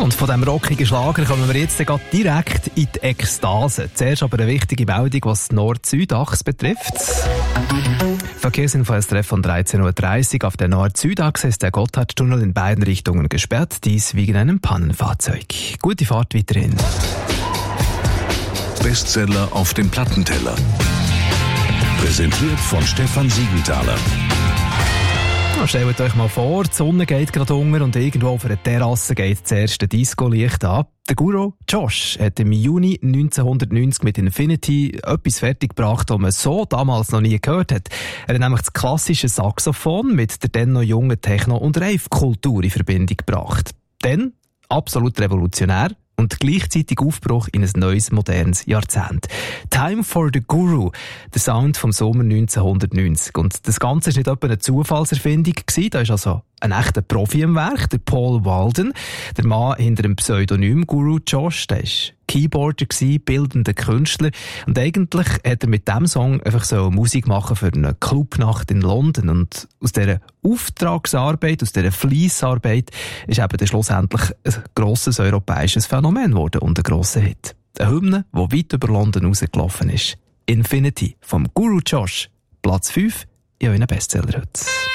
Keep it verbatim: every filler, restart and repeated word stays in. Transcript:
Und von diesem rockigen Schlager kommen wir jetzt direkt in die Ekstase. Zuerst aber eine wichtige Meldung, was die Nord-Süd-Achse betrifft. Verkehrsinfo ist Treff von dreizehn Uhr dreißig. Auf der Nord-Süd-Achse ist der Gotthardtunnel in beiden Richtungen gesperrt. Dies wegen einem Pannenfahrzeug. Gute Fahrt weiterhin. Bestseller auf dem Plattenteller. Präsentiert von Stefan Siegenthaler. Ja, stellt euch mal vor, die Sonne geht gerade unter und irgendwo auf einer Terrasse geht das erste Disco-Licht an. Der Guru Josh hat im Juni neunzehnhundertneunzig mit Infinity etwas fertiggebracht, das man so damals noch nie gehört hat. Er hat nämlich das klassische Saxophon mit der dann noch jungen Techno- und Rave-Kultur in Verbindung gebracht. Dann absolut revolutionär und gleichzeitig Aufbruch in ein neues, modernes Jahrzehnt. Time for the Guru, der Sound vom Sommer neunzehnhundertneunzig. Und das Ganze war nicht etwa eine Zufallserfindung gewesen. Da ist also ein echter Profi im Werk, der Paul Walden. Der Mann hinter dem Pseudonym Guru Josh, der war Keyboarder gewesen, bildender Künstler. Und eigentlich hat er mit diesem Song einfach so Musik machen für eine Clubnacht in London. Und aus dieser Auftragsarbeit, aus dieser Fleissarbeit ist eben dann schlussendlich ein grosses europäisches Phänomen geworden und ein grosser Hit. Eine Hymne, die weit über London rausgelaufen ist. Infinity vom Guru Josh. Platz fünf in euren Bestseller heute.